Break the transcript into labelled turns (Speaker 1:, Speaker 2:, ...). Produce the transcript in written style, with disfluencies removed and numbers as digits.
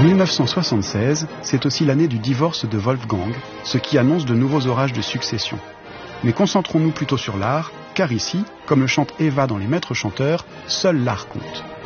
Speaker 1: 1976, c'est aussi l'année du divorce de Wolfgang, ce qui annonce de nouveaux orages de succession. Mais concentrons-nous plutôt sur l'art, car ici, comme le chante Eva dans Les Maîtres chanteurs, seul l'art compte.